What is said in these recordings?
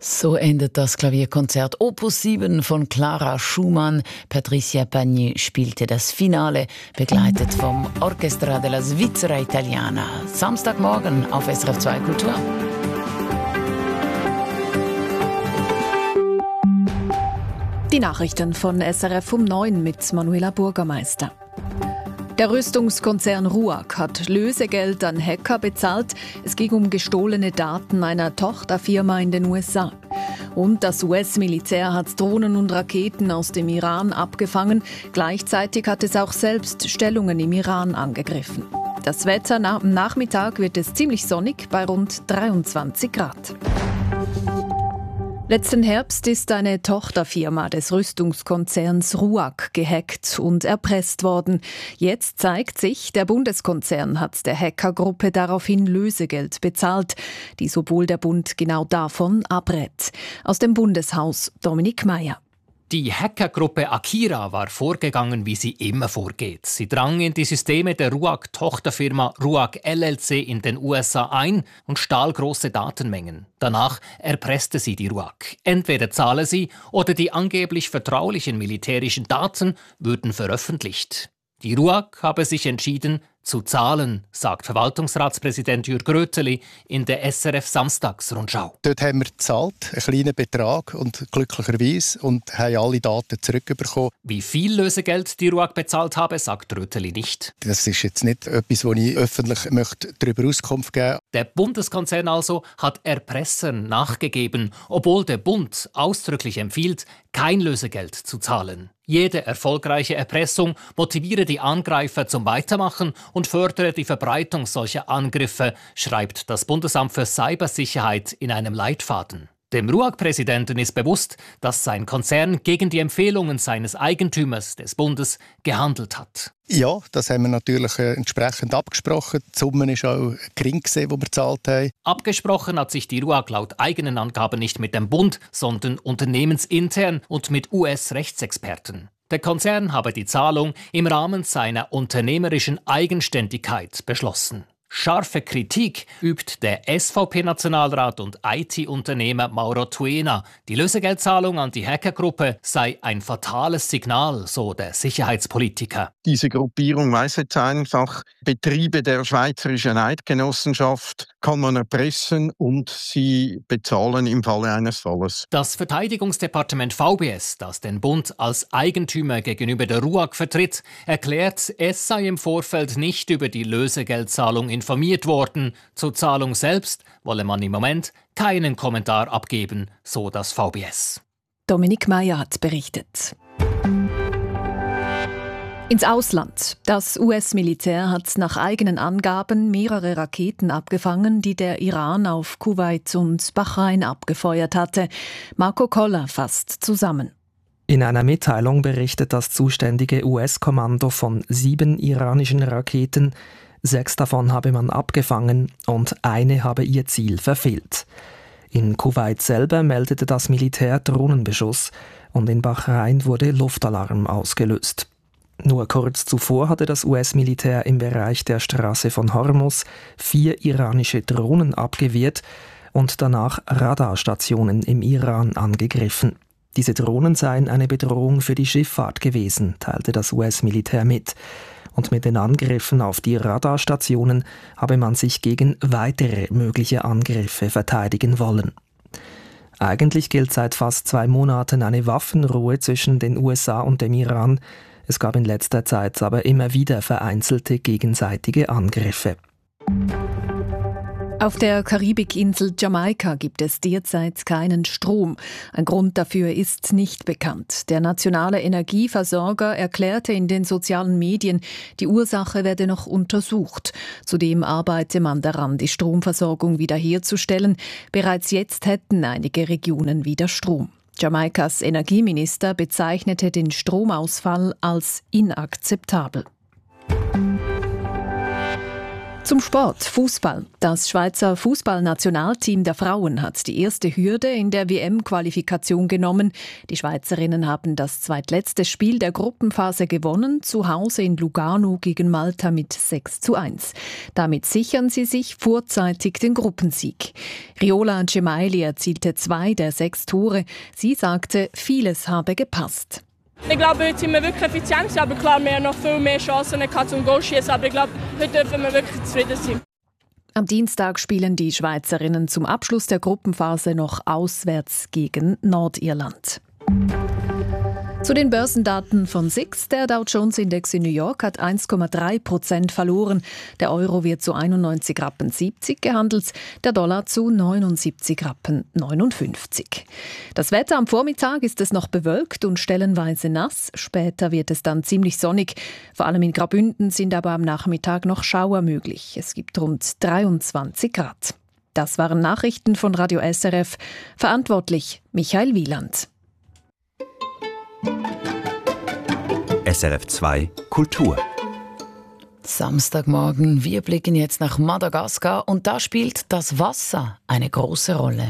So endet das Klavierkonzert Opus 7 von Clara Schumann. Patricia Pagni spielte das Finale, begleitet vom Orchestra della Svizzera Italiana. Samstagmorgen auf SRF 2 Kultur. Die Nachrichten von SRF um 9 mit Manuela Bürgermeister. Der Rüstungskonzern RUAG hat Lösegeld an Hacker bezahlt. Es ging um gestohlene Daten einer Tochterfirma in den USA. Und das US-Militär hat Drohnen und Raketen aus dem Iran abgefangen. Gleichzeitig hat es auch selbst Stellungen im Iran angegriffen. Das Wetter am Nachmittag wird es ziemlich sonnig bei rund 23 Grad. Letzten Herbst ist eine Tochterfirma des Rüstungskonzerns RUAG gehackt und erpresst worden. Jetzt zeigt sich, der Bundeskonzern hat der Hackergruppe daraufhin Lösegeld bezahlt, die sowohl der Bund genau davon abrät. Aus dem Bundeshaus Dominik Meyer. Die Hackergruppe Akira war vorgegangen, wie sie immer vorgeht. Sie drang in die Systeme der RUAG-Tochterfirma RUAG LLC in den USA ein und stahl große Datenmengen. Danach erpresste sie die RUAG. Entweder zahle sie oder die angeblich vertraulichen militärischen Daten würden veröffentlicht. Die RUAG habe sich entschieden, zu zahlen, sagt Verwaltungsratspräsident Jürg Röteli in der SRF Samstagsrundschau. Dort haben wir gezahlt, einen kleinen Betrag und glücklicherweise und haben alle Daten zurückbekommen. Wie viel Lösegeld die RUAG bezahlt habe, sagt Röteli nicht. Das ist jetzt nicht etwas, wo ich öffentlich darüber Auskunft geben möchte. Der Bundeskonzern also hat Erpressern nachgegeben, obwohl der Bund ausdrücklich empfiehlt, kein Lösegeld zu zahlen. Jede erfolgreiche Erpressung motiviere die Angreifer zum Weitermachen und fördere die Verbreitung solcher Angriffe, schreibt das Bundesamt für Cybersicherheit in einem Leitfaden. Dem RUAG-Präsidenten ist bewusst, dass sein Konzern gegen die Empfehlungen seines Eigentümers, des Bundes, gehandelt hat. Ja, das haben wir natürlich entsprechend abgesprochen. Die Summe war auch gering, die wir gezahlt haben. Abgesprochen hat sich die RUAG laut eigenen Angaben nicht mit dem Bund, sondern unternehmensintern und mit US-Rechtsexperten. Der Konzern habe die Zahlung im Rahmen seiner unternehmerischen Eigenständigkeit beschlossen. Scharfe Kritik übt der SVP-Nationalrat und IT-Unternehmer Mauro Tuena. Die Lösegeldzahlung an die Hackergruppe sei ein fatales Signal, so der Sicherheitspolitiker. Diese Gruppierung weiß jetzt einfach, Betriebe der Schweizerischen Eidgenossenschaft kann man erpressen und sie bezahlen im Falle eines Falles. Das Verteidigungsdepartement VBS, das den Bund als Eigentümer gegenüber der RUAG vertritt, erklärt, es sei im Vorfeld nicht über die Lösegeldzahlung informiert worden. Zur Zahlung selbst wolle man im Moment keinen Kommentar abgeben, so das VBS. Dominik Meyer hat berichtet. Ins Ausland. Das US-Militär hat nach eigenen Angaben mehrere Raketen abgefangen, die der Iran auf Kuwait und Bahrain abgefeuert hatte. Marco Koller fasst zusammen. In einer Mitteilung berichtet das zuständige US-Kommando von 7 iranischen Raketen. 6 davon habe man abgefangen und eine habe ihr Ziel verfehlt. In Kuwait selber meldete das Militär Drohnenbeschuss und in Bahrain wurde Luftalarm ausgelöst. Nur kurz zuvor hatte das US-Militär im Bereich der Straße von Hormuz 4 iranische Drohnen abgewehrt und danach Radarstationen im Iran angegriffen. Diese Drohnen seien eine Bedrohung für die Schifffahrt gewesen, teilte das US-Militär mit. Und mit den Angriffen auf die Radarstationen habe man sich gegen weitere mögliche Angriffe verteidigen wollen. Eigentlich gilt seit fast 2 Monaten eine Waffenruhe zwischen den USA und dem Iran. Es gab in letzter Zeit aber immer wieder vereinzelte gegenseitige Angriffe. Auf der Karibikinsel Jamaika gibt es derzeit keinen Strom. Ein Grund dafür ist nicht bekannt. Der nationale Energieversorger erklärte in den sozialen Medien, die Ursache werde noch untersucht. Zudem arbeite man daran, die Stromversorgung wiederherzustellen. Bereits jetzt hätten einige Regionen wieder Strom. Jamaikas Energieminister bezeichnete den Stromausfall als inakzeptabel. Zum Sport, Fußball. Das Schweizer Fußballnationalteam der Frauen hat die erste Hürde in der WM-Qualifikation genommen. Die Schweizerinnen haben das zweitletzte Spiel der Gruppenphase gewonnen, zu Hause in Lugano gegen Malta mit 6:1. Damit sichern sie sich vorzeitig den Gruppensieg. Riola Gemayli erzielte 2 der 6 Tore. Sie sagte, vieles habe gepasst. Ich glaube, heute sind wir wirklich effizient, aber klar, wir haben noch viel mehr Chancen zum Goal schießen, aber ich glaube, heute dürfen wir wirklich zufrieden sein. Am Dienstag spielen die Schweizerinnen zum Abschluss der Gruppenphase noch auswärts gegen Nordirland. Zu den Börsendaten von SIX. Der Dow Jones Index in New York hat 1,3% verloren. Der Euro wird zu 91,70 Rappen gehandelt, der Dollar zu 79,59 Rappen. Das Wetter am Vormittag ist es noch bewölkt und stellenweise nass. Später wird es dann ziemlich sonnig. Vor allem in Graubünden sind aber am Nachmittag noch Schauer möglich. Es gibt rund 23 Grad. Das waren Nachrichten von Radio SRF. Verantwortlich Michael Wieland. SRF 2 Kultur. Samstagmorgen, wir blicken jetzt nach Madagaskar und da spielt das Wasser eine große Rolle.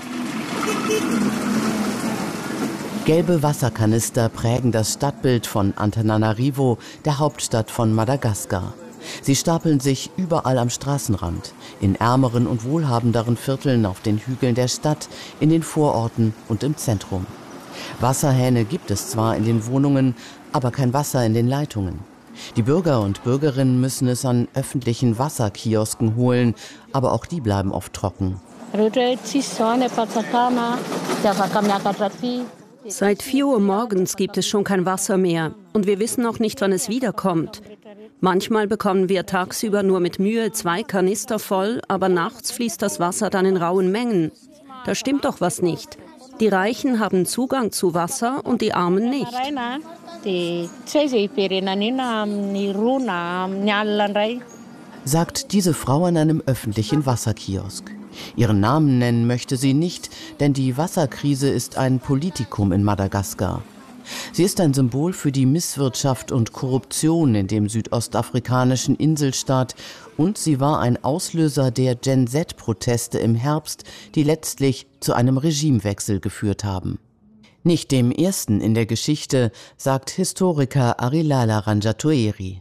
Gelbe Wasserkanister prägen das Stadtbild von Antananarivo, der Hauptstadt von Madagaskar. Sie stapeln sich überall am Straßenrand, in ärmeren und wohlhabenderen Vierteln auf den Hügeln der Stadt, in den Vororten und im Zentrum. Wasserhähne gibt es zwar in den Wohnungen, aber kein Wasser in den Leitungen. Die Bürger und Bürgerinnen müssen es an öffentlichen Wasserkiosken holen, aber auch die bleiben oft trocken. Seit 4 Uhr morgens gibt es schon kein Wasser mehr und wir wissen noch nicht, wann es wiederkommt. Manchmal bekommen wir tagsüber nur mit Mühe 2 Kanister voll, aber nachts fließt das Wasser dann in rauen Mengen. Da stimmt doch was nicht. Die Reichen haben Zugang zu Wasser und die Armen nicht. Sagt diese Frau an einem öffentlichen Wasserkiosk. Ihren Namen nennen möchte sie nicht, denn die Wasserkrise ist ein Politikum in Madagaskar. Sie ist ein Symbol für die Misswirtschaft und Korruption in dem südostafrikanischen Inselstaat und sie war ein Auslöser der Gen-Z-Proteste im Herbst, die letztlich zu einem Regimewechsel geführt haben. Nicht dem ersten in der Geschichte, sagt Historiker Arilala Ranjatoeri.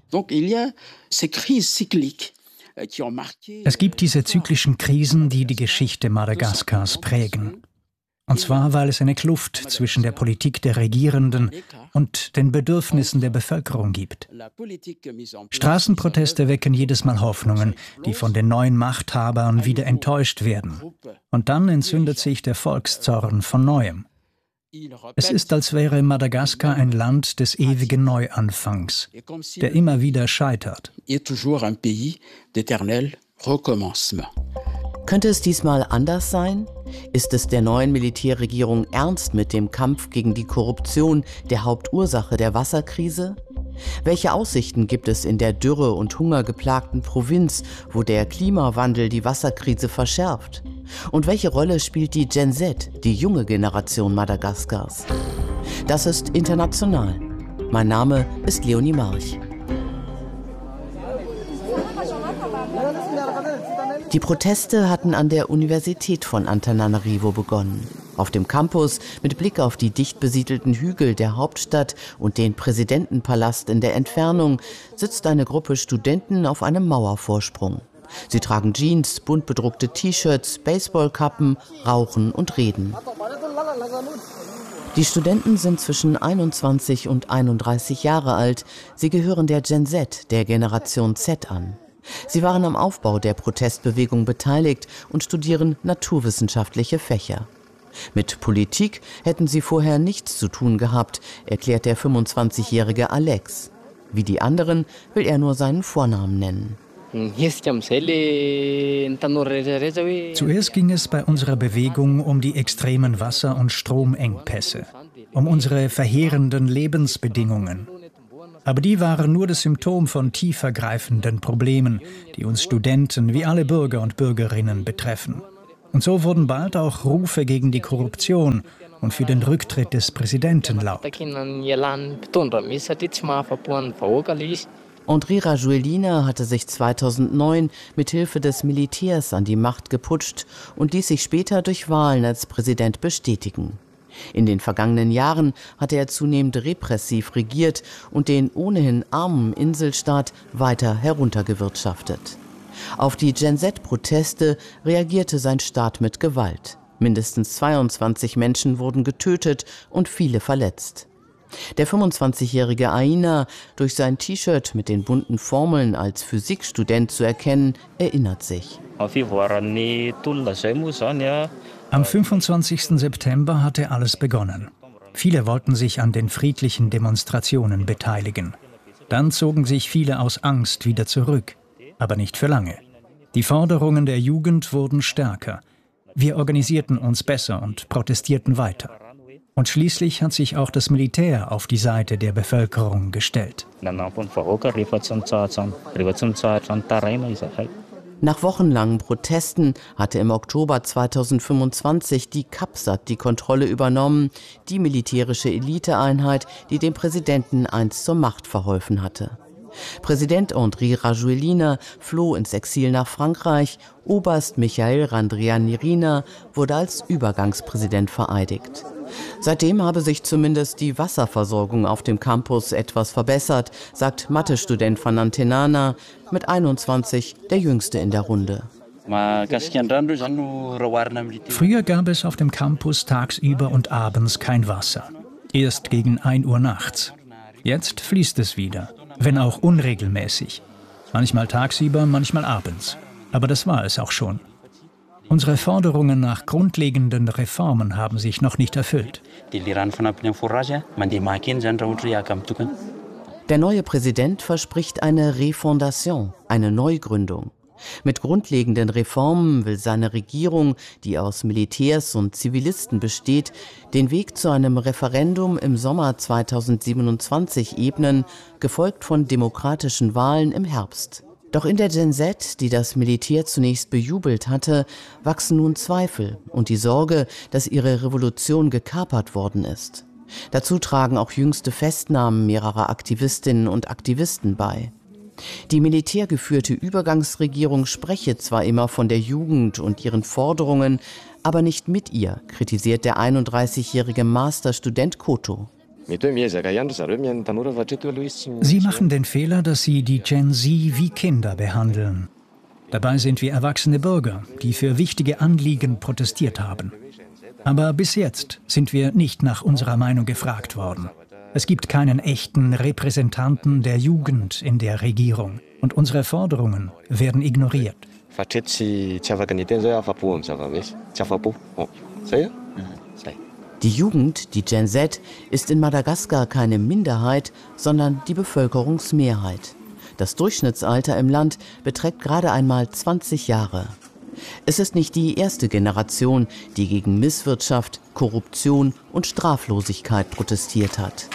Es gibt diese zyklischen Krisen, die die Geschichte Madagaskars prägen. Und zwar, weil es eine Kluft zwischen der Politik der Regierenden und den Bedürfnissen der Bevölkerung gibt. Straßenproteste wecken jedes Mal Hoffnungen, die von den neuen Machthabern wieder enttäuscht werden. Und dann entzündet sich der Volkszorn von Neuem. Es ist, als wäre Madagaskar ein Land des ewigen Neuanfangs, der immer wieder scheitert. Könnte es diesmal anders sein? Ist es der neuen Militärregierung ernst mit dem Kampf gegen die Korruption, der Hauptursache der Wasserkrise? Welche Aussichten gibt es in der dürre- und hungergeplagten Provinz, wo der Klimawandel die Wasserkrise verschärft? Und welche Rolle spielt die Gen Z, die junge Generation Madagaskars? Das ist international. Mein Name ist Leonie March. Die Proteste hatten an der Universität von Antananarivo begonnen. Auf dem Campus, mit Blick auf die dicht besiedelten Hügel der Hauptstadt und den Präsidentenpalast in der Entfernung, sitzt eine Gruppe Studenten auf einem Mauervorsprung. Sie tragen Jeans, bunt bedruckte T-Shirts, Baseballkappen, rauchen und reden. Die Studenten sind zwischen 21 und 31 Jahre alt. Sie gehören der Gen Z, der Generation Z an. Sie waren am Aufbau der Protestbewegung beteiligt und studieren naturwissenschaftliche Fächer. Mit Politik hätten sie vorher nichts zu tun gehabt, erklärt der 25-jährige Alex. Wie die anderen will er nur seinen Vornamen nennen. Zuerst ging es bei unserer Bewegung um die extremen Wasser- und Stromengpässe, um unsere verheerenden Lebensbedingungen. Aber die waren nur das Symptom von tiefergreifenden Problemen, die uns Studenten wie alle Bürger und Bürgerinnen betreffen. Und so wurden bald auch Rufe gegen die Korruption und für den Rücktritt des Präsidenten laut. Andry Rajoelina hatte sich 2009 mit Hilfe des Militärs an die Macht geputscht und ließ sich später durch Wahlen als Präsident bestätigen. In den vergangenen Jahren hatte er zunehmend repressiv regiert und den ohnehin armen Inselstaat weiter heruntergewirtschaftet. Auf die Gen-Z-Proteste reagierte sein Staat mit Gewalt. Mindestens 22 Menschen wurden getötet und viele verletzt. Der 25-jährige Aina, durch sein T-Shirt mit den bunten Formeln als Physikstudent zu erkennen, erinnert sich. Am 25. September hatte alles begonnen. Viele wollten sich an den friedlichen Demonstrationen beteiligen. Dann zogen sich viele aus Angst wieder zurück, aber nicht für lange. Die Forderungen der Jugend wurden stärker. Wir organisierten uns besser und protestierten weiter. Und schließlich hat sich auch das Militär auf die Seite der Bevölkerung gestellt. Nach wochenlangen Protesten hatte im Oktober 2025 die Kapsat die Kontrolle übernommen, die militärische Eliteeinheit, die dem Präsidenten einst zur Macht verholfen hatte. Präsident Andry Rajoelina floh ins Exil nach Frankreich, Oberst Michael Randrianirina wurde als Übergangspräsident vereidigt. Seitdem habe sich zumindest die Wasserversorgung auf dem Campus etwas verbessert, sagt Mathestudent Fanante Nana, mit 21 der jüngste in der Runde. Früher gab es auf dem Campus tagsüber und abends kein Wasser. Erst gegen 1 Uhr nachts. Jetzt fließt es wieder, wenn auch unregelmäßig. Manchmal tagsüber, manchmal abends. Aber das war es auch schon. Unsere Forderungen nach grundlegenden Reformen haben sich noch nicht erfüllt. Der neue Präsident verspricht eine Refondation, eine Neugründung. Mit grundlegenden Reformen will seine Regierung, die aus Militärs und Zivilisten besteht, den Weg zu einem Referendum im Sommer 2027 ebnen, gefolgt von demokratischen Wahlen im Herbst. Doch in der Gen Z, die das Militär zunächst bejubelt hatte, wachsen nun Zweifel und die Sorge, dass ihre Revolution gekapert worden ist. Dazu tragen auch jüngste Festnahmen mehrerer Aktivistinnen und Aktivisten bei. Die militärgeführte Übergangsregierung spreche zwar immer von der Jugend und ihren Forderungen, aber nicht mit ihr, kritisiert der 31-jährige Masterstudent Koto. Sie machen den Fehler, dass sie die Gen Z wie Kinder behandeln. Dabei sind wir erwachsene Bürger, die für wichtige Anliegen protestiert haben. Aber bis jetzt sind wir nicht nach unserer Meinung gefragt worden. Es gibt keinen echten Repräsentanten der Jugend in der Regierung und unsere Forderungen werden ignoriert. Die Jugend, die Gen Z, ist in Madagaskar keine Minderheit, sondern die Bevölkerungsmehrheit. Das Durchschnittsalter im Land beträgt gerade einmal 20 Jahre. Es ist nicht die erste Generation, die gegen Misswirtschaft, Korruption und Straflosigkeit protestiert hat.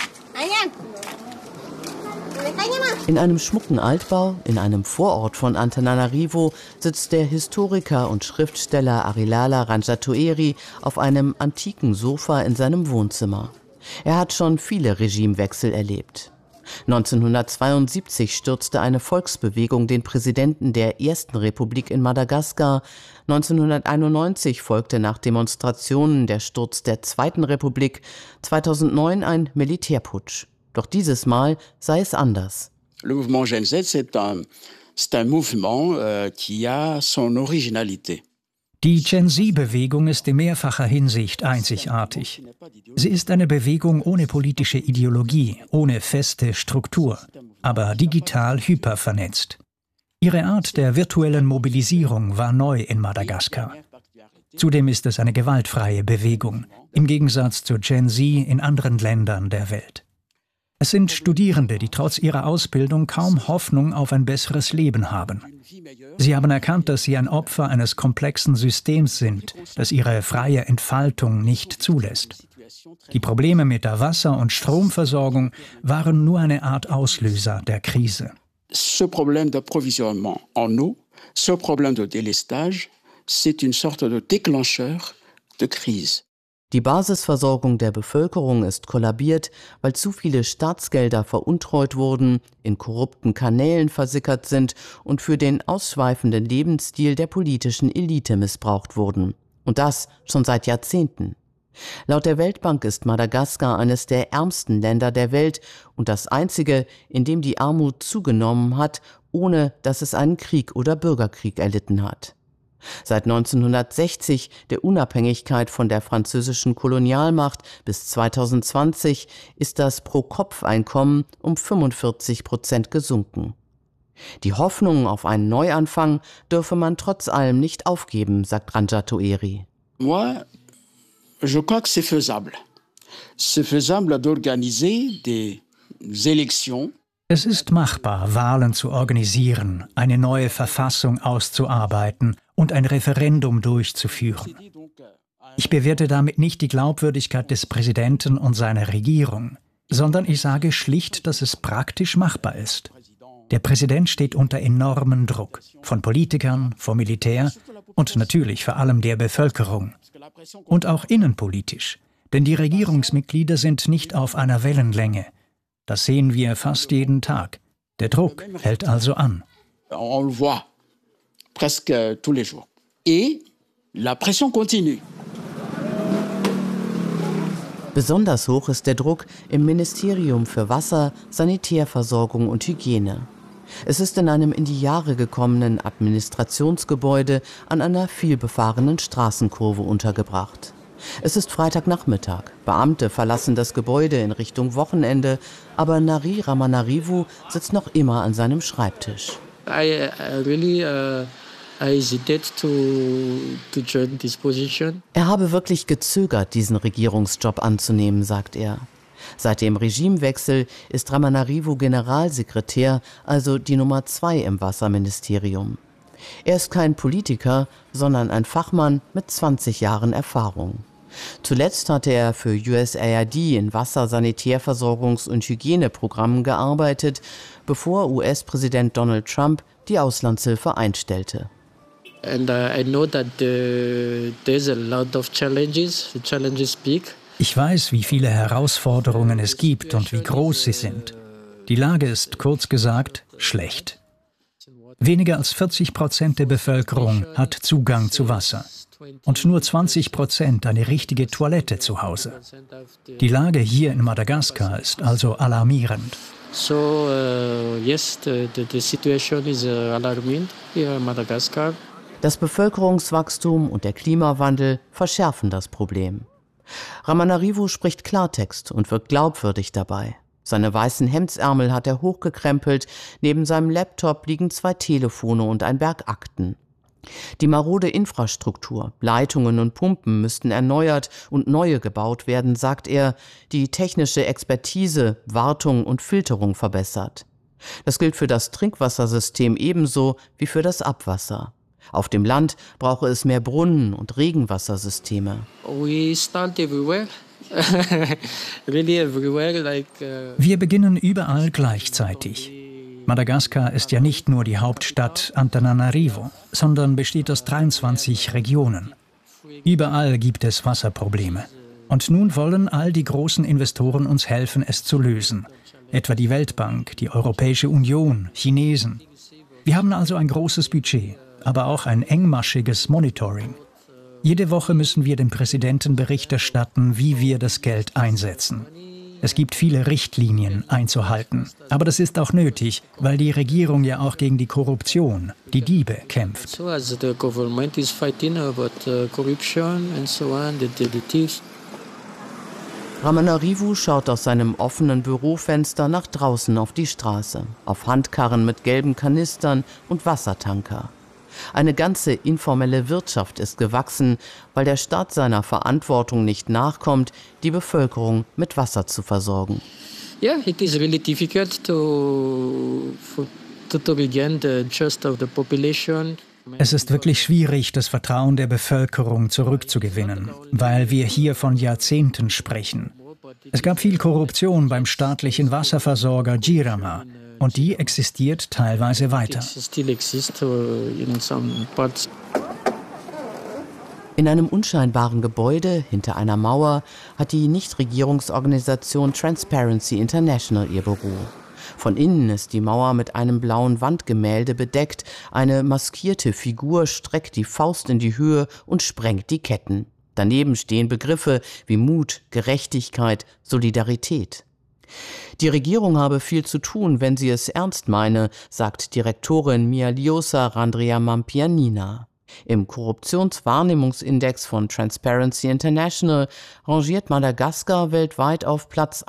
In einem schmucken Altbau, in einem Vorort von Antananarivo, sitzt der Historiker und Schriftsteller Arilala Ranjatoeri auf einem antiken Sofa in seinem Wohnzimmer. Er hat schon viele Regimewechsel erlebt. 1972 stürzte eine Volksbewegung den Präsidenten der ersten Republik in Madagaskar. 1991 folgte nach Demonstrationen der Sturz der zweiten Republik. 2009 ein Militärputsch. Doch dieses Mal sei es anders. Le mouvement Gen Z, c'est un mouvement qui a son originalité. Die Gen Z-Bewegung ist in mehrfacher Hinsicht einzigartig. Sie ist eine Bewegung ohne politische Ideologie, ohne feste Struktur, aber digital hypervernetzt. Ihre Art der virtuellen Mobilisierung war neu in Madagaskar. Zudem ist es eine gewaltfreie Bewegung, im Gegensatz zur Gen Z in anderen Ländern der Welt. Es sind Studierende, die trotz ihrer Ausbildung kaum Hoffnung auf ein besseres Leben haben. Sie haben erkannt, dass sie ein Opfer eines komplexen Systems sind, das ihre freie Entfaltung nicht zulässt. Die Probleme mit der Wasser- und Stromversorgung waren nur eine Art Auslöser der Krise. Ce problème d'approvisionnement en eau, ce problème de délestage, c'est une sorte de déclencheur de crise. Die Basisversorgung der Bevölkerung ist kollabiert, weil zu viele Staatsgelder veruntreut wurden, in korrupten Kanälen versickert sind und für den ausschweifenden Lebensstil der politischen Elite missbraucht wurden. Und das schon seit Jahrzehnten. Laut der Weltbank ist Madagaskar eines der ärmsten Länder der Welt und das einzige, in dem die Armut zugenommen hat, ohne dass es einen Krieg oder Bürgerkrieg erlitten hat. Seit 1960, der Unabhängigkeit von der französischen Kolonialmacht, bis 2020 ist das Pro-Kopf-Einkommen um 45% gesunken. Die Hoffnung auf einen Neuanfang dürfe man trotz allem nicht aufgeben, sagt Randjatoeri. Moi, je crois que c'est faisable. C'est faisable d'organiser des élections. Es ist machbar, Wahlen zu organisieren, eine neue Verfassung auszuarbeiten und ein Referendum durchzuführen. Ich bewerte damit nicht die Glaubwürdigkeit des Präsidenten und seiner Regierung, sondern ich sage schlicht, dass es praktisch machbar ist. Der Präsident steht unter enormem Druck, von Politikern, vom Militär und natürlich vor allem der Bevölkerung. Und auch innenpolitisch, denn die Regierungsmitglieder sind nicht auf einer Wellenlänge. Das sehen wir fast jeden Tag. Der Druck hält also an. On le voit presque tous les jours. Et la pression continue. Besonders hoch ist der Druck im Ministerium für Wasser, Sanitärversorgung und Hygiene. Es ist in einem in die Jahre gekommenen Administrationsgebäude an einer vielbefahrenen Straßenkurve untergebracht. Es ist Freitagnachmittag. Beamte verlassen das Gebäude in Richtung Wochenende, aber Nari Ramanarivu sitzt noch immer an seinem Schreibtisch. I hesitated to join this position. Er habe wirklich gezögert, diesen Regierungsjob anzunehmen, sagt er. Seit dem Regimewechsel ist Ramanarivu Generalsekretär, also die Nummer 2 im Wasserministerium. Er ist kein Politiker, sondern ein Fachmann mit 20 Jahren Erfahrung. Zuletzt hatte er für USAID in Wasser-, Sanitärversorgungs- und Hygieneprogrammen gearbeitet, bevor US-Präsident Donald Trump die Auslandshilfe einstellte. And I know that there's a lot of challenges. The challenge is big. Ich weiß, wie viele Herausforderungen es gibt und wie groß sie sind. Die Lage ist, kurz gesagt, schlecht. Weniger als 40% der Bevölkerung hat Zugang zu Wasser und nur 20% eine richtige Toilette zu Hause. Die Lage hier in Madagaskar ist also alarmierend. So, yes, the situation is alarming here in Madagascar. Das Bevölkerungswachstum und der Klimawandel verschärfen das Problem. Ramanarivu spricht Klartext und wirkt glaubwürdig dabei. Seine weißen Hemdsärmel hat er hochgekrempelt, neben seinem Laptop liegen 2 Telefone und ein Berg Akten. Die marode Infrastruktur, Leitungen und Pumpen müssten erneuert und neue gebaut werden, sagt er, die technische Expertise, Wartung und Filterung verbessert. Das gilt für das Trinkwassersystem ebenso wie für das Abwasser. Auf dem Land brauche es mehr Brunnen und Regenwassersysteme. We start everywhere. Really everywhere, like, Wir beginnen überall gleichzeitig. Madagaskar ist ja nicht nur die Hauptstadt Antananarivo, sondern besteht aus 23 Regionen. Überall gibt es Wasserprobleme. Und nun wollen all die großen Investoren uns helfen, es zu lösen. Etwa die Weltbank, die Europäische Union, Chinesen. Wir haben also ein großes Budget, aber auch ein engmaschiges Monitoring. Jede Woche müssen wir dem Präsidenten Bericht erstatten, wie wir das Geld einsetzen. Es gibt viele Richtlinien einzuhalten. Aber das ist auch nötig, weil die Regierung ja auch gegen die Korruption, die Diebe, kämpft. so as the government is fighting about corruption and so on, the thieves. Ramanarivu schaut aus seinem offenen Bürofenster nach draußen auf die Straße, auf Handkarren mit gelben Kanistern und Wassertanker. Eine ganze informelle Wirtschaft ist gewachsen, weil der Staat seiner Verantwortung nicht nachkommt, die Bevölkerung mit Wasser zu versorgen. Yeah, it is really difficult to regain the trust of the population. Es ist wirklich schwierig, das Vertrauen der Bevölkerung zurückzugewinnen, weil wir hier von Jahrzehnten sprechen. Es gab viel Korruption beim staatlichen Wasserversorger Jirama und die existiert teilweise weiter. In einem unscheinbaren Gebäude hinter einer Mauer hat die Nichtregierungsorganisation Transparency International ihr Büro. Von innen ist die Mauer mit einem blauen Wandgemälde bedeckt. Eine maskierte Figur streckt die Faust in die Höhe und sprengt die Ketten. Daneben stehen Begriffe wie Mut, Gerechtigkeit, Solidarität. Die Regierung habe viel zu tun, wenn sie es ernst meine, sagt Direktorin Mialiosa Randriamampianina. Im Korruptionswahrnehmungsindex von Transparency International rangiert Madagaskar weltweit auf Platz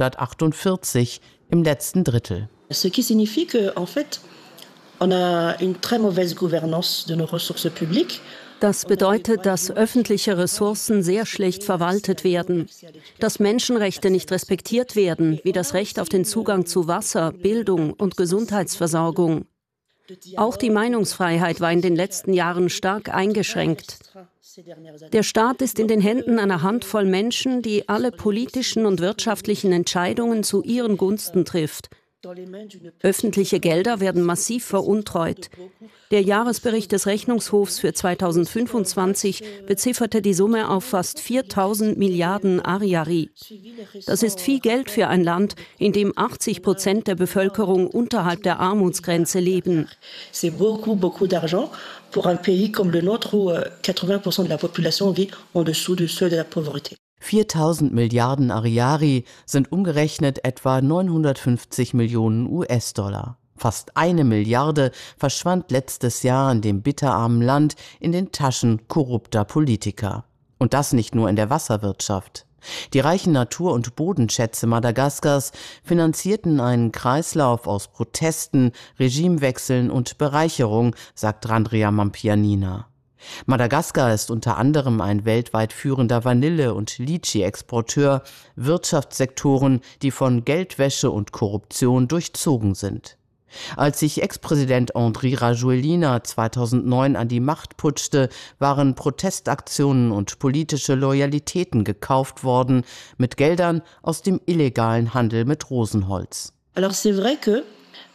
148 im letzten Drittel. Ce qui signifie que, en fait, on a une très mauvaise gouvernance de nos ressources publiques. Das bedeutet, dass öffentliche Ressourcen sehr schlecht verwaltet werden, dass Menschenrechte nicht respektiert werden, wie das Recht auf den Zugang zu Wasser, Bildung und Gesundheitsversorgung. Auch die Meinungsfreiheit war in den letzten Jahren stark eingeschränkt. Der Staat ist in den Händen einer Handvoll Menschen, die alle politischen und wirtschaftlichen Entscheidungen zu ihren Gunsten trifft. Öffentliche Gelder werden massiv veruntreut. Der Jahresbericht des Rechnungshofs für 2025 bezifferte die Summe auf fast 4.000 Milliarden Ariary. Das ist viel Geld für ein Land, in dem 80% der Bevölkerung unterhalb der Armutsgrenze leben. C'est beaucoup d'argent pour un pays comme le nôtre où 80% de la population vit en dessous du seuil de la pauvreté. 4.000 Milliarden Ariary sind umgerechnet etwa 950 Millionen US-Dollar. Fast 1 Milliarde verschwand letztes Jahr in dem bitterarmen Land in den Taschen korrupter Politiker. Und das nicht nur in der Wasserwirtschaft. Die reichen Natur- und Bodenschätze Madagaskars finanzierten einen Kreislauf aus Protesten, Regimewechseln und Bereicherung, sagt Randriamampianina. Madagaskar ist unter anderem ein weltweit führender Vanille- und Litchi-Exporteur, Wirtschaftssektoren, die von Geldwäsche und Korruption durchzogen sind. Als sich Ex-Präsident Andry Rajoelina 2009 an die Macht putschte, waren Protestaktionen und politische Loyalitäten gekauft worden mit Geldern aus dem illegalen Handel mit Rosenholz. Alors c'est vrai que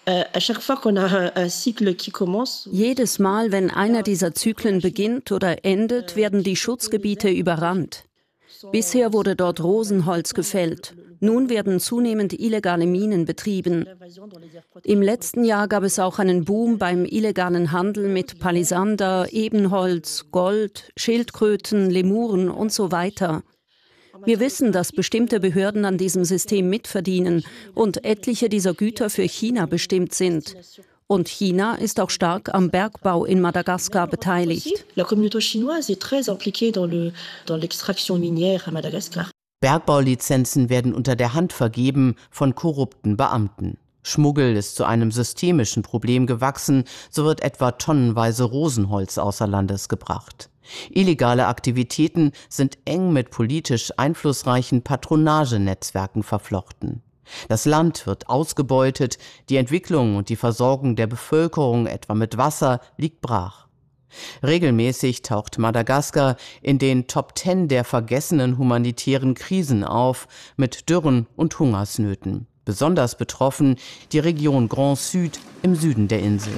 jedes Mal, wenn einer dieser Zyklen beginnt oder endet, werden die Schutzgebiete überrannt. Bisher wurde dort Rosenholz gefällt. Nun werden zunehmend illegale Minen betrieben. Im letzten Jahr gab es auch einen Boom beim illegalen Handel mit Palisander, Ebenholz, Gold, Schildkröten, Lemuren und so weiter. Wir wissen, dass bestimmte Behörden an diesem System mitverdienen und etliche dieser Güter für China bestimmt sind. Und China ist auch stark am Bergbau in Madagaskar beteiligt. Bergbaulizenzen werden unter der Hand vergeben von korrupten Beamten. Schmuggel ist zu einem systemischen Problem gewachsen, so wird etwa tonnenweise Rosenholz außer Landes gebracht. Illegale Aktivitäten sind eng mit politisch einflussreichen Patronagenetzwerken verflochten. Das Land wird ausgebeutet, die Entwicklung und die Versorgung der Bevölkerung, etwa mit Wasser, liegt brach. Regelmäßig taucht Madagaskar in den Top 10 der vergessenen humanitären Krisen auf, mit Dürren und Hungersnöten. Besonders betroffen die Region Grand Sud im Süden der Insel.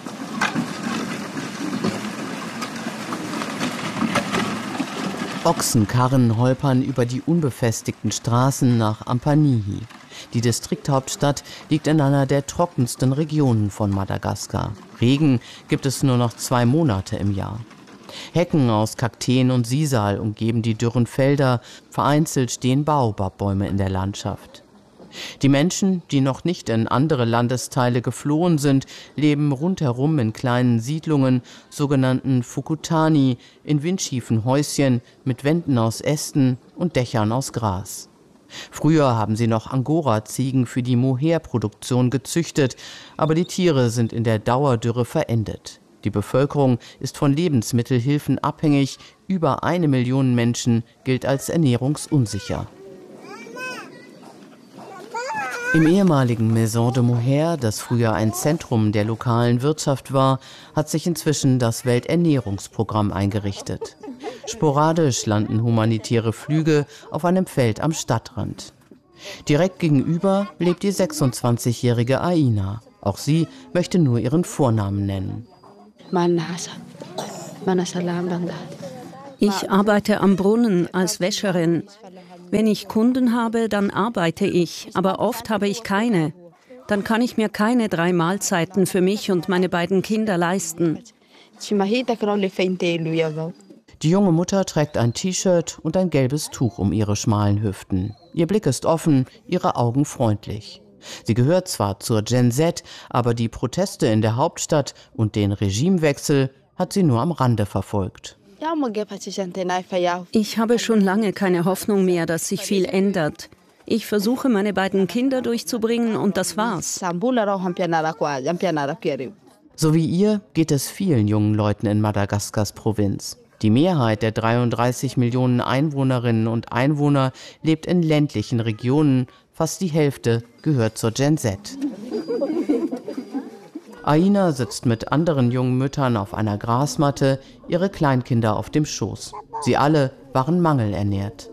Ochsenkarren holpern über die unbefestigten Straßen nach Ampanihi. Die Distrikthauptstadt liegt in einer der trockensten Regionen von Madagaskar. Regen gibt es nur noch 2 Monate im Jahr. Hecken aus Kakteen und Sisal umgeben die dürren Felder, vereinzelt stehen Baobabbäume in der Landschaft. Die Menschen, die noch nicht in andere Landesteile geflohen sind, leben rundherum in kleinen Siedlungen, sogenannten Fukutani, in windschiefen Häuschen mit Wänden aus Ästen und Dächern aus Gras. Früher haben sie noch Angora-Ziegen für die Mohair-Produktion gezüchtet, aber die Tiere sind in der Dauerdürre verendet. Die Bevölkerung ist von Lebensmittelhilfen abhängig, über 1 Million Menschen gilt als ernährungsunsicher. Im ehemaligen Maison de Mohair, das früher ein Zentrum der lokalen Wirtschaft war, hat sich inzwischen das Welternährungsprogramm eingerichtet. Sporadisch landen humanitäre Flüge auf einem Feld am Stadtrand. Direkt gegenüber lebt die 26-jährige Aina. Auch sie möchte nur ihren Vornamen nennen. Ich arbeite am Brunnen als Wäscherin. Wenn ich Kunden habe, dann arbeite ich, aber oft habe ich keine. Dann kann ich mir keine 3 Mahlzeiten für mich und meine beiden Kinder leisten. Die junge Mutter trägt ein T-Shirt und ein gelbes Tuch um ihre schmalen Hüften. Ihr Blick ist offen, ihre Augen freundlich. Sie gehört zwar zur Gen Z, aber die Proteste in der Hauptstadt und den Regimewechsel hat sie nur am Rande verfolgt. Ich habe schon lange keine Hoffnung mehr, dass sich viel ändert. Ich versuche, meine beiden Kinder durchzubringen und das war's. So wie ihr geht es vielen jungen Leuten in Madagaskars Provinz. Die Mehrheit der 33 Millionen Einwohnerinnen und Einwohner lebt in ländlichen Regionen, fast die Hälfte gehört zur Gen Z. Aina sitzt mit anderen jungen Müttern auf einer Grasmatte, ihre Kleinkinder auf dem Schoß. Sie alle waren mangelernährt.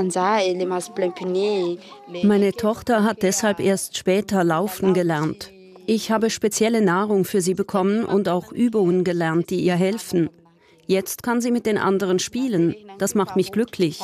Meine Tochter hat deshalb erst später laufen gelernt. Ich habe spezielle Nahrung für sie bekommen und auch Übungen gelernt, die ihr helfen. Jetzt kann sie mit den anderen spielen. Das macht mich glücklich.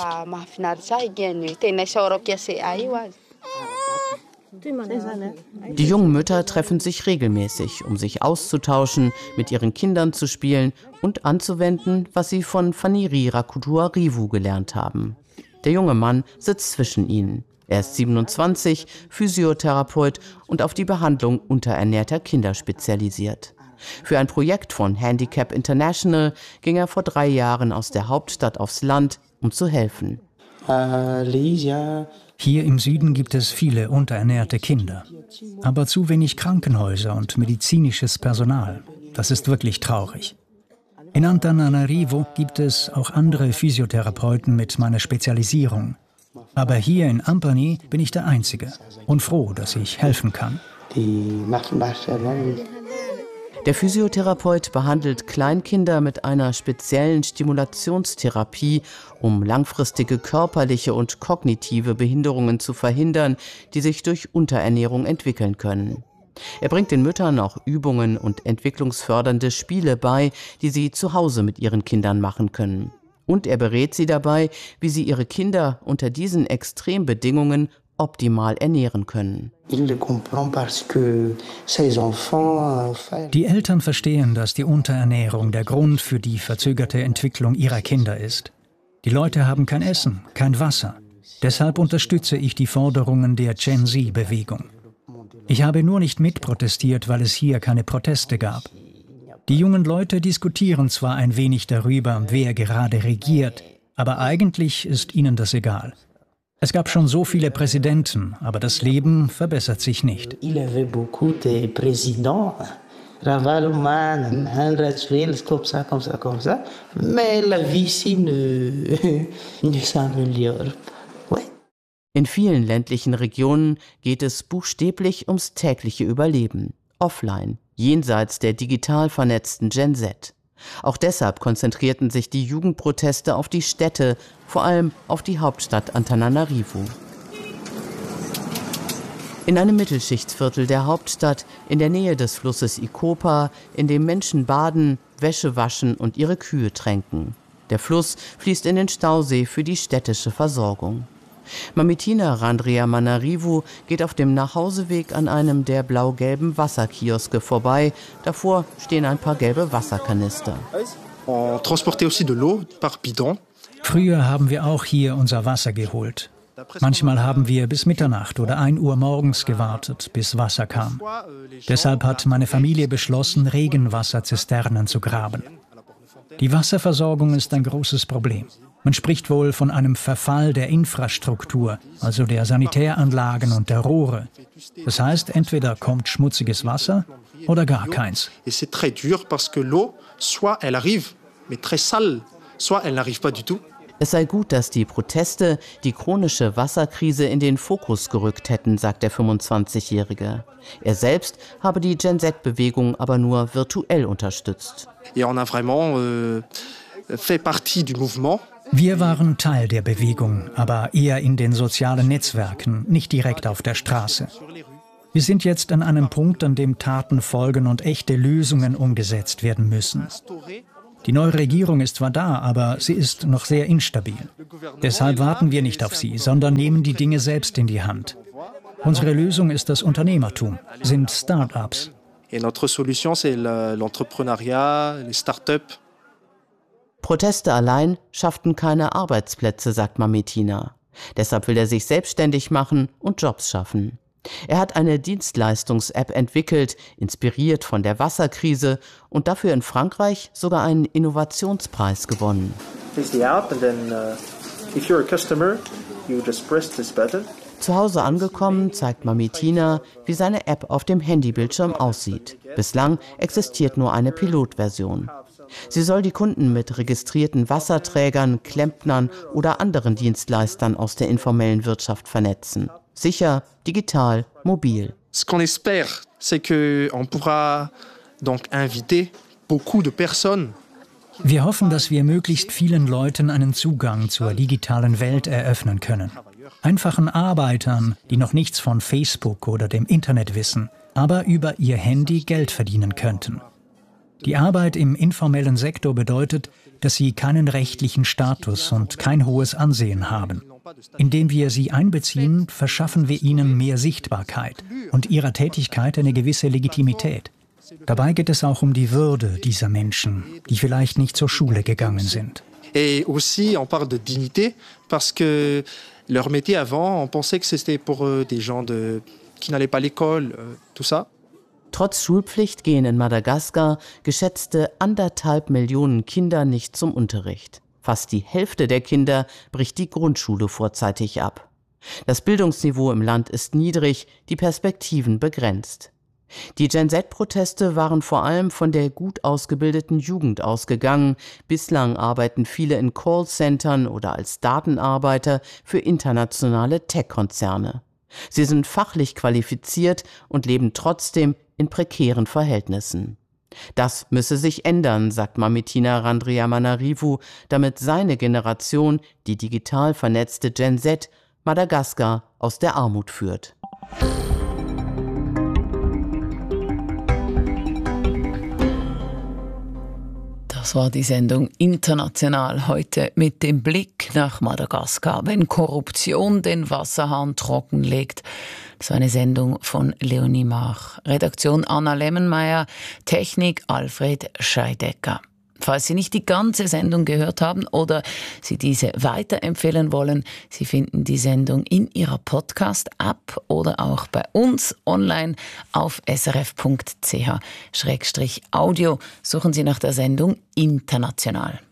Die jungen Mütter treffen sich regelmäßig, um sich auszutauschen, mit ihren Kindern zu spielen und anzuwenden, was sie von Faniri Rakutuarivu gelernt haben. Der junge Mann sitzt zwischen ihnen. Er ist 27, Physiotherapeut und auf die Behandlung unterernährter Kinder spezialisiert. Für ein Projekt von Handicap International ging er vor 3 Jahren aus der Hauptstadt aufs Land, um zu helfen. Hier im Süden gibt es viele unterernährte Kinder, aber zu wenig Krankenhäuser und medizinisches Personal. Das ist wirklich traurig. In Antananarivo gibt es auch andere Physiotherapeuten mit meiner Spezialisierung. Aber hier in Ampani bin ich der Einzige und froh, dass ich helfen kann. Der Physiotherapeut behandelt Kleinkinder mit einer speziellen Stimulationstherapie, um langfristige körperliche und kognitive Behinderungen zu verhindern, die sich durch Unterernährung entwickeln können. Er bringt den Müttern auch Übungen und entwicklungsfördernde Spiele bei, die sie zu Hause mit ihren Kindern machen können. Und er berät sie dabei, wie sie ihre Kinder unter diesen Extrembedingungen optimal ernähren können. Die Eltern verstehen, dass die Unterernährung der Grund für die verzögerte Entwicklung ihrer Kinder ist. Die Leute haben kein Essen, kein Wasser. Deshalb unterstütze ich die Forderungen der Gen Z-Bewegung. Ich habe nur nicht mitprotestiert, weil es hier keine Proteste gab. Die jungen Leute diskutieren zwar ein wenig darüber, wer gerade regiert, aber eigentlich ist ihnen das egal. Es gab schon so viele Präsidenten, aber das Leben verbessert sich nicht. In vielen ländlichen Regionen geht es buchstäblich ums tägliche Überleben. Offline, jenseits der digital vernetzten Gen Z. Auch deshalb konzentrierten sich die Jugendproteste auf die Städte, vor allem auf die Hauptstadt Antananarivo. In einem Mittelschichtsviertel der Hauptstadt, in der Nähe des Flusses Ikopa, in dem Menschen baden, Wäsche waschen und ihre Kühe tränken. Der Fluss fließt in den Stausee für die städtische Versorgung. Mamitina Randriamanarivu geht auf dem Nachhauseweg an einem der blau-gelben Wasserkioske vorbei. Davor stehen ein paar gelbe Wasserkanister. Früher haben wir auch hier unser Wasser geholt. Manchmal haben wir bis Mitternacht oder 1 Uhr morgens gewartet, bis Wasser kam. Deshalb hat meine Familie beschlossen, Regenwasserzisternen zu graben. Die Wasserversorgung ist ein großes Problem. Man spricht wohl von einem Verfall der Infrastruktur, also der Sanitäranlagen und der Rohre. Das heißt, entweder kommt schmutziges Wasser oder gar keins. Es sei gut, dass die Proteste die chronische Wasserkrise in den Fokus gerückt hätten, sagt der 25-Jährige. Er selbst habe die Gen Z-Bewegung aber nur virtuell unterstützt. Wir waren Teil der Bewegung, aber eher in den sozialen Netzwerken, nicht direkt auf der Straße. Wir sind jetzt an einem Punkt, an dem Taten folgen und echte Lösungen umgesetzt werden müssen. Die neue Regierung ist zwar da, aber sie ist noch sehr instabil. Deshalb warten wir nicht auf sie, sondern nehmen die Dinge selbst in die Hand. Unsere Lösung ist das Unternehmertum, sind Start-ups. Et notre solution, c'est l'entrepreneuriat, les start-up. Proteste allein schafften keine Arbeitsplätze, sagt Mametina. Deshalb will er sich selbstständig machen und Jobs schaffen. Er hat eine Dienstleistungs-App entwickelt, inspiriert von der Wasserkrise und dafür in Frankreich sogar einen Innovationspreis gewonnen. Zu Hause angekommen, zeigt Mametina, wie seine App auf dem Handybildschirm aussieht. Bislang existiert nur eine Pilotversion. Sie soll die Kunden mit registrierten Wasserträgern, Klempnern oder anderen Dienstleistern aus der informellen Wirtschaft vernetzen. Sicher, digital, mobil. Ce qu'on espère, c'est que on pourra donc inviter beaucoup de personnes. Wir hoffen, dass wir möglichst vielen Leuten einen Zugang zur digitalen Welt eröffnen können. Einfachen Arbeitern, die noch nichts von Facebook oder dem Internet wissen, aber über ihr Handy Geld verdienen könnten. Die Arbeit im informellen Sektor bedeutet, dass sie keinen rechtlichen Status und kein hohes Ansehen haben. Indem wir sie einbeziehen, verschaffen wir ihnen mehr Sichtbarkeit und ihrer Tätigkeit eine gewisse Legitimität. Dabei geht es auch um die Würde dieser Menschen, die vielleicht nicht zur Schule gegangen sind. Et aussi on parle de dignité parce que leur métier avant, on pensait que c'était pour des gens qui n'allaient pas à l'école, tout ça. Trotz Schulpflicht gehen in Madagaskar geschätzte 1,5 Millionen Kinder nicht zum Unterricht. Fast die Hälfte der Kinder bricht die Grundschule vorzeitig ab. Das Bildungsniveau im Land ist niedrig, die Perspektiven begrenzt. Die Gen-Z-Proteste waren vor allem von der gut ausgebildeten Jugend ausgegangen. Bislang arbeiten viele in Callcentern oder als Datenarbeiter für internationale Tech-Konzerne. Sie sind fachlich qualifiziert und leben trotzdem in prekären Verhältnissen. Das müsse sich ändern, sagt Mametina Randriamanarivu, damit seine Generation, die digital vernetzte Gen Z, Madagaskar aus der Armut führt. Das war die Sendung International heute mit dem Blick nach Madagaskar, wenn Korruption den Wasserhahn trockenlegt. Das war eine Sendung von Leonie Mach. Redaktion Anna Lemmenmeier, Technik Alfred Scheidecker. Falls Sie nicht die ganze Sendung gehört haben oder Sie diese weiterempfehlen wollen, Sie finden die Sendung in Ihrer Podcast-App oder auch bei uns online auf srf.ch/audio. Suchen Sie nach der Sendung International.